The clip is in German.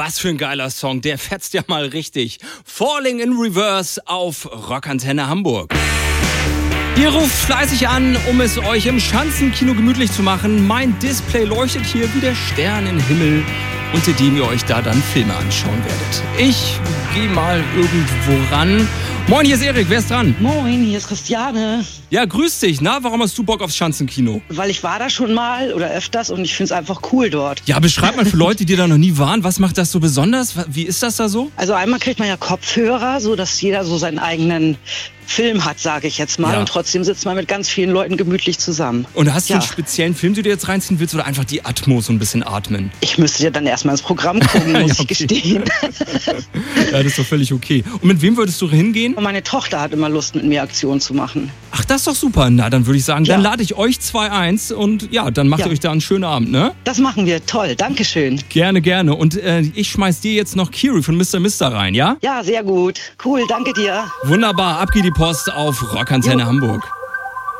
Was für ein geiler Song, der fetzt ja mal richtig. Falling in Reverse auf Rockantenne Hamburg. Ihr ruft fleißig an, um es euch im Schanzenkino gemütlich zu machen. Mein Display leuchtet hier wie der Stern im Himmel, unter dem ihr euch da dann Filme anschauen werdet. Ich gehe mal irgendwo ran. Moin, hier ist Erik, wer ist dran? Moin, hier ist Christiane. Ja, grüß dich. Na, warum hast du Bock aufs Schanzenkino? Weil ich war da schon mal oder öfters und ich finde es einfach cool dort. Ja, beschreib mal für Leute, die da noch nie waren, was macht das so besonders? Wie ist das da so? Also einmal kriegt man ja Kopfhörer, so dass jeder so seinen eigenen Film hat, sage ich jetzt mal. Ja. Und trotzdem sitzt man mit ganz vielen Leuten gemütlich zusammen. Und hast du einen speziellen Film, den du jetzt reinziehen willst, oder einfach die Atmos so ein bisschen atmen? Ich müsste ja dann erstmal ins Programm gucken, muss ich gestehen. Ja, das ist doch völlig okay. Und mit wem würdest du hingehen? Und meine Tochter hat immer Lust, mit mir Aktionen zu machen. Ach, das ist doch super. Na, dann würde ich sagen, dann Ja. lade ich euch 2 ein und ja, dann macht ihr euch da einen schönen Abend, ne? Das machen wir, toll, Dankeschön. Gerne, gerne. Und ich schmeiß dir jetzt noch Kiri von Mr. Mister rein, ja? Ja, sehr gut. Cool, danke dir. Wunderbar, ab geht die Post auf Rockantenne Hamburg.